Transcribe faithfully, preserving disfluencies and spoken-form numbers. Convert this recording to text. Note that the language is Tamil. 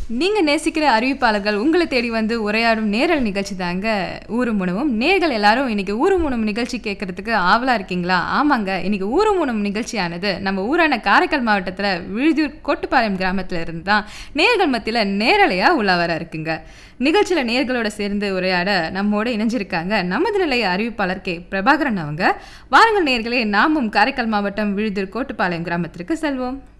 நீங்க நேசிக்கிற அறிவிப்பாளர்கள் உங்களை தேடி வந்து உரையாடும் நேரல் நிகழ்ச்சி தாங்க ஊரும் உணவும். நேர்கள் எல்லாரும் இன்னைக்கு ஊரும் உணவும் நிகழ்ச்சி கேட்கறதுக்கு ஆவலா இருக்கீங்களா? ஆமாங்க, இன்னைக்கு ஊரும் உணவும் நிகழ்ச்சியானது நம்ம ஊரான காரைக்கால் மாவட்டத்தில் விழுதூர் கோட்டுப்பாளையம் கிராமத்தில் இருந்து தான் நேர்கள் மத்தியில் நேரலையா உலாவர இருக்குங்க. நிகழ்ச்சியில் நேர்களோட சேர்ந்து உரையாட நம்மோட இணைஞ்சிருக்காங்க நமது நிலைய அறிவிப்பாளர் கே பிரபாகரன் அவங்க. வாருங்கள் நேர்களே, நாமும் காரைக்கால் மாவட்டம் விழுதூர் கோட்டுப்பாளையம் கிராமத்திற்கு செல்வோம்.